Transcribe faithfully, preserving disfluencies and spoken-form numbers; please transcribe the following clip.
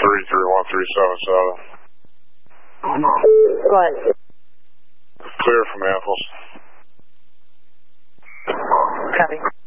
three three one three seven seven. Go ahead. Clear from Apples. Copy.